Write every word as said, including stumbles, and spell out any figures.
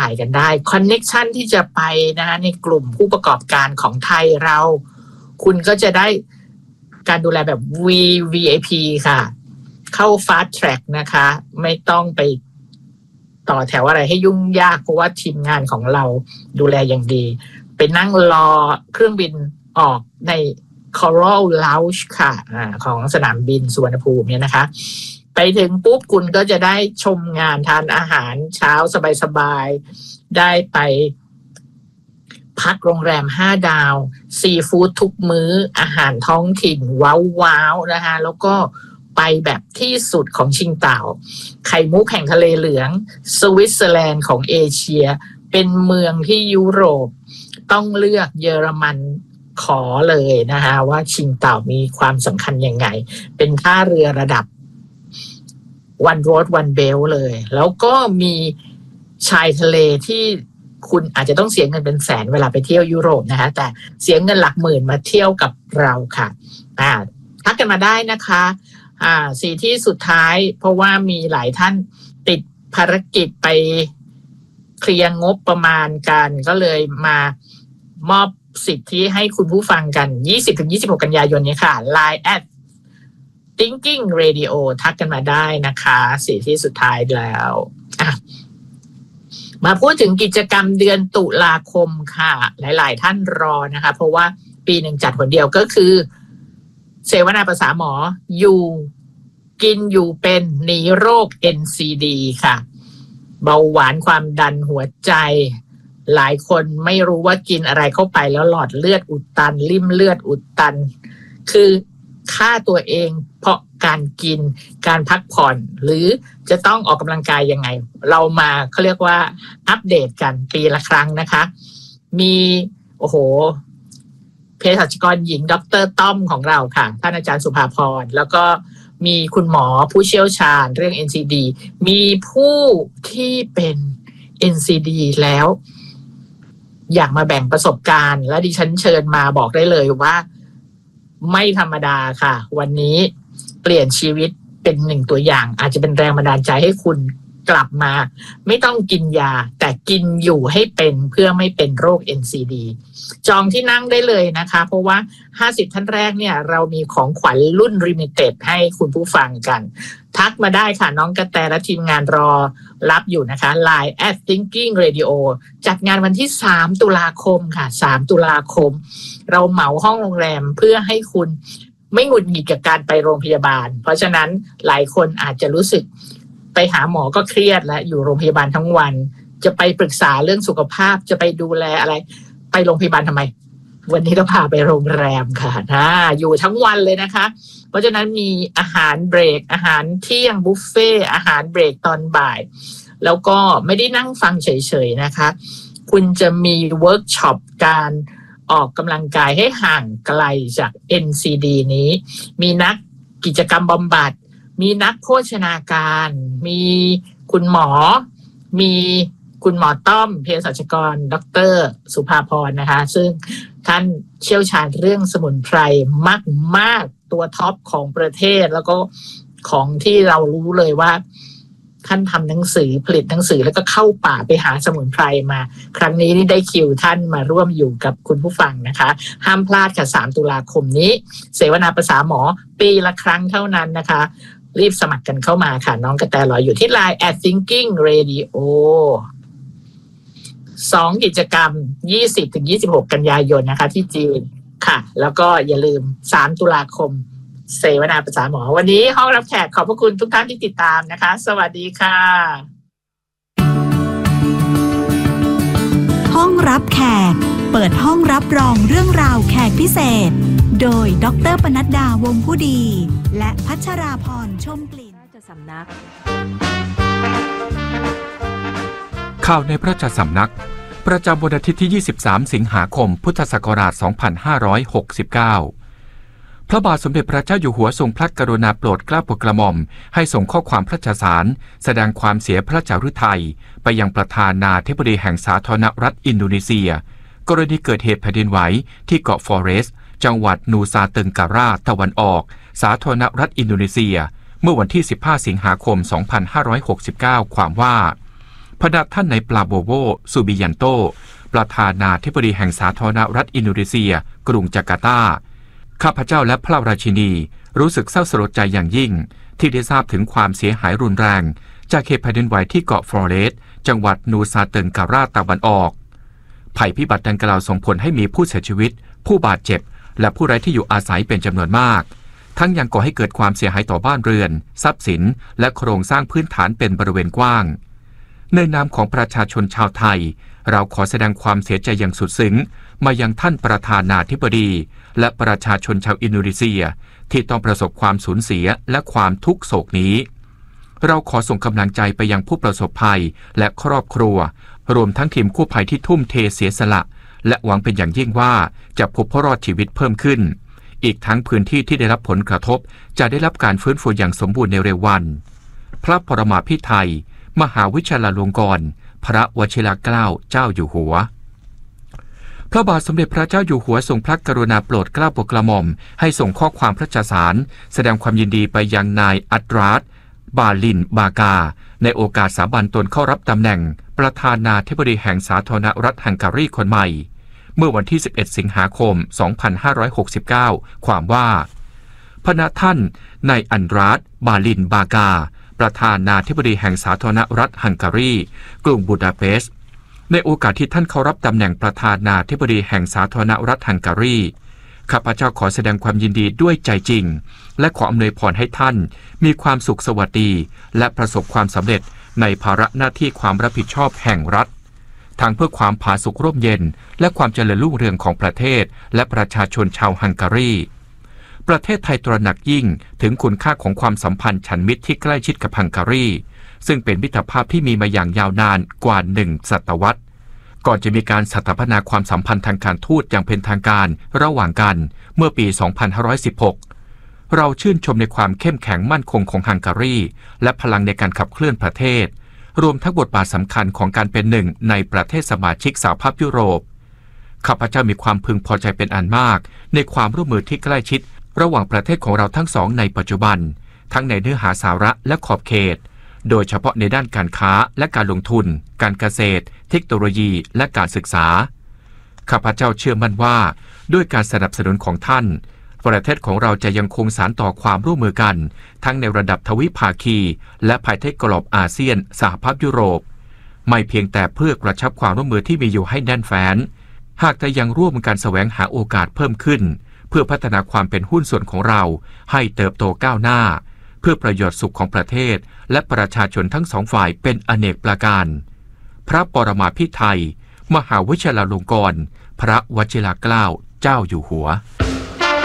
ายกันได้คอนเน็กชันที่จะไปนะในกลุ่มผู้ประกอบการของไทยเราคุณก็จะได้การดูแลแบบ V วี ไอ พี ค่ะเข้า Fast Track นะคะไม่ต้องไปต่อแถวอะไรให้ยุ่งยากเพราะว่าทีมงานของเราดูแลอย่างดีไปนั่งรอเครื่องบินออกใน Coral Lounge ค่ะอ่าของสนามบินสุวรรณภูมิเนี่ยนะคะไปถึงปุ๊บคุณก็จะได้ชมงานทานอาหารเช้าสบายๆได้ไปพักโรงแรมห้าดาวซีฟู้ดทุกมื้ออาหารท้องถิ่นว้าวๆนะคะแล้วก็ไปแบบที่สุดของชิงเต่าไข่มุกแห่งทะเลเหลืองสวิตเซอร์แลนด์ของเอเชียเป็นเมืองที่ยุโรปต้องเลือกเยอรมันขอเลยนะคะว่าชิงเต่ามีความสำคัญยังไงเป็นท่าเรือระดับ one road one belt เลยแล้วก็มีชายทะเลที่คุณอาจจะต้องเสียเงินเป็นแสนเวลาไปเที่ยวยุโรปนะคะแต่เสียเงินหลักหมื่นมาเที่ยวกับเราค่ะอ่าทักกันมาได้นะคะอ่าสี่ที่สุดท้ายเพราะว่ามีหลายท่านติดภารกิจไปเคลียร์งบประมาณกันก็เลยมามอบสิทธิให้คุณผู้ฟังกัน ยี่สิบถึงยี่สิบหก กันยายนนี้ค่ะ ไลน์ แอท Thinking Radio ทักกันมาได้นะคะสี่ที่สุดท้ายแล้วอ่ะมาพูดถึงกิจกรรมเดือนตุลาคมค่ะหลายๆท่านรอนะคะเพราะว่าปีหนึ่งจัดหนเดียวก็คือเสวนาภาษาหมออยู่กินอยู่เป็นหนีโรค เอ็น ซี ดี ค่ะเบาหวานความดันหัวใจหลายคนไม่รู้ว่ากินอะไรเข้าไปแล้วหลอดเลือดอุดตันริ่มเลือดอุดตันคือฆ่าตัวเองเพราะการกินการพักผ่อนหรือจะต้องออกกำลังกายยังไงเรามาเขาเรียกว่าอัปเดตกันปีละครั้งนะคะมีโอ้โหเภสัชกรหญิงดร.ต้อมของเราค่ะท่านอาจารย์สุภาพรแล้วก็มีคุณหมอผู้เชี่ยวชาญเรื่อง เอ็น ซี ดี มีผู้ที่เป็น เอ็น ซี ดี แล้วอยากมาแบ่งประสบการณ์และดิฉันเชิญมาบอกได้เลยว่าไม่ธรรมดาค่ะวันนี้เปลี่ยนชีวิตเป็นหนึ่งตัวอย่างอาจจะเป็นแรงบันดาลใจให้คุณกลับมาไม่ต้องกินยาแต่กินอยู่ให้เป็นเพื่อไม่เป็นโรค เอ็น ซี ดี จองที่นั่งได้เลยนะคะเพราะว่าห้าสิบท่านแรกเนี่ยเรามีของขวัญรุ่น Limited ให้คุณผู้ฟังกันทักมาได้ค่ะน้องกระแตและทีมงานรอรับอยู่นะคะ ไลน์ แอท Thinking Radio จัดงานวันที่สามตุลาคมค่ะสามตุลาคมเราเหมาห้องโรงแรมเพื่อให้คุณไม่หงุดหงิดกับการไปโรงพยาบาลเพราะฉะนั้นหลายคนอาจจะรู้สึกไปหาหมอก็เครียดและอยู่โรงพยาบาลทั้งวันจะไปปรึกษาเรื่องสุขภาพจะไปดูแลอะไรไปโรงพยาบาลทำไมวันนี้เราพาไปโรงแรมค่ะนะอยู่ทั้งวันเลยนะคะเพราะฉะนั้นมีอาหารเบรกอาหารเที่ยงบุฟเฟ่อาหารเบรกตอนบ่ายแล้วก็ไม่ได้นั่งฟังเฉยๆนะคะคุณจะมีเวิร์กช็อปการออกกำลังกายให้ห่างไกลจาก เอ็น ซี ดี นี้มีนักกิจกรรมบำบัดมีนักโภชนาการมีคุณหมอมีคุณหมอต้อมเภสัชกรดร.สุภาพรนะคะซึ่งท่านเชี่ยวชาญเรื่องสมุนไพรมากๆตัวท็อปของประเทศแล้วก็ของที่เรารู้เลยว่าท่านทำหนังสือผลิตหนังสือแล้วก็เข้าป่าไปหาสมุนไพรมาครั้งนี้นี่ได้คิวท่านมาร่วมอยู่กับคุณผู้ฟังนะคะห้ามพลาดค่ะสามตุลาคมนี้เสวนาภาษาหมอปีละครั้งเท่านั้นนะคะรีบสมัครกันเข้ามาค่ะน้องกระแตรออยู่ที่ ไลน์ แอท Thinking Radio สองกิจกรรม ยี่สิบถึงยี่สิบหก กันยายนนะคะที่จีนค่ะแล้วก็อย่าลืมสามตุลาคมเสวนาภาษาหมอวันนี้ห้องรับแขกขอบพระคุณทุกท่านที่ติดตามนะคะสวัสดีค่ะห้องรับแขกเปิดห้องรับรองเรื่องราวแขกพิเศษโดยดร.ปนัดดาวงผู้ดีและพัชราพรชมกลิ่นราชสำนักข่าวในพระราชสำนักประจำวันอาทิตย์ที่ยี่สิบสามสิงหาคมพุทธศักราชสองพันห้าร้อยหกสิบเก้าพระบาทสมเด็จพระเจ้าอยู่หัวทรงพระกรุณาโปรดเกล้าโปรดกระหม่อมให้ส่งข้อความพระราชสารแสดงความเสียพระเจ้าฤทัยไปยังประธานาธิบดีแห่งสาธารณรัฐอินโดนีเซียกรณีเกิดเหตุแผ่นดินไหวที่เกาะฟอเรสต์จังหวัดนูซาเติงการาตะวันออกสาธารณรัฐอินโดนีเซียเมื่อวันที่สิบห้าสิงหาคมสองพันห้าร้อยหกสิบเก้าความว่าพระท่านในปลาโบโวซูบิยันโตประธานาธิบดีแห่งสาธารณรัฐอินโดนีเซียกรุงจาการ์ตาข้าพเจ้าและพระราชินีรู้สึกเศร้าสลดใจอย่างยิ่งที่ได้ทราบถึงความเสียหายรุนแรงจากเหตุแผ่นดินไหวที่เกาะฟลอเรสจังหวัดนูซาเติงการาตะวันออกภัยพิบัติดังกล่าวส่งผลให้มีผู้เสียชีวิตผู้บาดเจ็บและผู้ไร้ที่อยู่อาศัยเป็นจำนวนมากทั้งยังก่อให้เกิดความเสียหายต่อบ้านเรือนทรัพย์สินและโครงสร้างพื้นฐานเป็นบริเวณกว้างในนามของประชาชนชาวไทยเราขอแสดงความเสียใจอย่างสุดซึ้งมายังท่านประธานาธิบดีและประชาชนชาวอินโดนีเซียที่ต้องประสบความสูญเสียและความทุกโศกนี้เราขอส่งกำลังใจไปยังผู้ประสบภัยและครอบครัวรวมทั้งทีมกู้ภัยที่ทุ่มเทเสียสละและหวังเป็นอย่างยิ่งว่าจะพบผู้รอดชีวิตเพิ่มขึ้นอีกทั้งพื้นที่ที่ได้รับผลกระทบจะได้รับการฟื้นฟูอย่างสมบูรณ์ในเร็ววันพระปรมาภิไธยมหาวิชาลงกรณ์พระวชิรเกล้าเจ้าอยู่หัวพระบาทสมเด็จพระเจ้าอยู่หัวทรงพระกรุณาโปรดเกล้าโปรดกระหม่อมให้ส่งข้อความพระราชสารแสดงความยินดีไปยังนายอัตราสบาลินบากาในโอกาสสาบานตนเข้ารับตำแหน่งประธานาธิบดีแห่งสาธารณรัฐฮังการีคนใหม่เมื่อวันที่สิบเอ็ดสิงหาคมสองพันห้าร้อยหกสิบเก้าความว่าพระท่านนายอันดราสบาลินบากาประธานาธิบดีแห่งสาธารณรัฐฮังการีกรุงบูดาเปสต์ในโอกาสที่ท่านเข้ารับตำแหน่งประธานาธิบดีแห่งสาธารณรัฐฮังการีข้าพเจ้าขอแสดงความยินดีด้วยใจจริงและขออำนวยพรให้ท่านมีความสุขสวัสดีและประสบความสำเร็จในภาระหน้าที่ความรับผิดชอบแห่งรัฐทั้งเพื่อความผาสุกร่มเย็นและความเจริญรุ่งเรืองของประเทศและประชาชนชาวฮังการีประเทศไทยตระหนักยิ่งถึงคุณค่าของความสัมพันธ์ฉันมิตรที่ใกล้ชิดกับฮังการีซึ่งเป็นมิตรภาพที่มีมาอย่างยาวนานกว่าหนึ่งศตวรรษก่อนจะมีการสถาปนาความสัมพันธ์ทางการทูตอย่างเป็นทางการระหว่างกันเมื่อปี สองพันห้าร้อยสิบหก เราชื่นชมในความเข้มแข็งมั่นคงของฮังการีและพลังในการขับเคลื่อนประเทศรวมทั้งบทบาทสำคัญของการเป็นหนึ่งในประเทศสมาชิกสหภาพยุโรปข้าพเจ้ามีความพึงพอใจเป็นอันมากในความร่วมมือที่ใกล้ชิดระหว่างประเทศของเราทั้งสองในปัจจุบันทั้งในเนื้อหาสาระและขอบเขตโดยเฉพาะในด้านการค้าและการลงทุนการเกษตรเทคโนโลยีและการศึกษาข้าพเจ้าเชื่อมั่นว่าด้วยการสนับสนุนของท่านประเทศของเราจะยังคงสานต่อความร่วมมือกันทั้งในระดับทวิภาคีและภายใต้กรอบอาเซียนสหภาพยุโรปไม่เพียงแต่เพื่อกระชับความร่วมมือที่มีอยู่ให้แน่นแฟ้นหากจะยังร่วมกันแสวงหาโอกาสเพิ่มขึ้นเพื่อพัฒนาความเป็นหุ้นส่วนของเราให้เติบโตก้าวหน้าเพื่อประโยชน์สุขของประเทศและประชาชนทั้งสองฝ่ายเป็นอเนกประการพระปรมาภิไธยมหาวิชาลงกรณ์พระวชิรเกล้าเจ้าอยู่หัว